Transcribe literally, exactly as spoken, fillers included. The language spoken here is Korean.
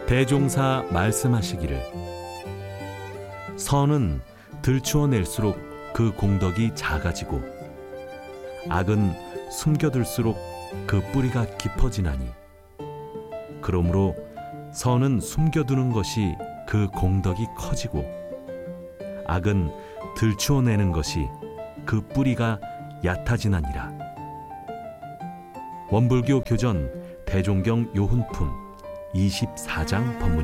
대종사 말씀하시기를 선은 들추어낼수록 그 공덕이 작아지고 악은 숨겨둘수록 그 뿌리가 깊어지나니 그러므로 선은 숨겨두는 것이 그 공덕이 커지고 악은 들추어내는 것이 그 뿌리가 얕아지나니라. 원불교 교전 대종경 요훈품 이십사 장 법문